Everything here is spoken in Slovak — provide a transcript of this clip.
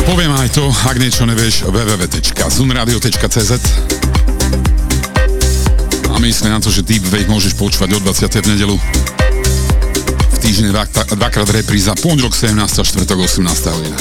Poviem aj to, ak niečo nevieš, www.zunradio.cz. A myslím na to, že Deepwave môžeš počúvať od 20. v nedelu. V týždni dvakrát repríza, pondelok 17. a štvrtok 18. hodina.